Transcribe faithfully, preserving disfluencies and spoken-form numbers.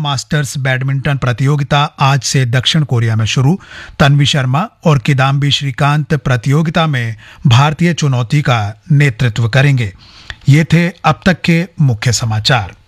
Masters badminton प्रतियोगिता आज से दक्षिण कोरिया में शुरू। तन्वी शर्मा और किदाम्बी श्रीकांत प्रतियोगिता में भारतीय चुनौती का नेतृत्व करेंगे। ये थे अब तक के मुख्य समाचार।